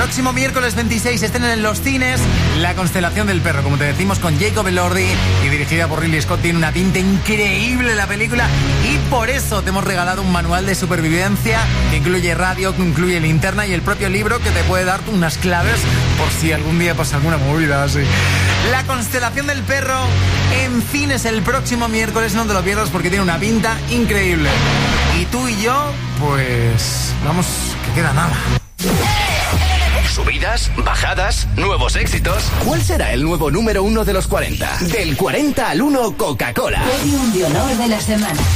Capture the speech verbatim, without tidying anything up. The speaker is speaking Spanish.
Próximo miércoles veintiséis estrena en los cines La constelación del perro, como te decimos, con Jacob Elordi y dirigida por Ridley Scott. Tiene una pinta increíble la película y por eso te hemos regalado un manual de supervivencia que incluye radio, que incluye linterna y el propio libro que te puede dar unas claves por si algún día pasa alguna movida así. La constelación del perro en cines el próximo miércoles, no te lo pierdas porque tiene una pinta increíble. Y tú y yo, pues vamos, que queda nada. Subidas, bajadas, nuevos éxitos. ¿Cuál será el nuevo número uno de los cuarenta? Del cuarenta al uno, Coca-Cola. Podium de honor de la semana.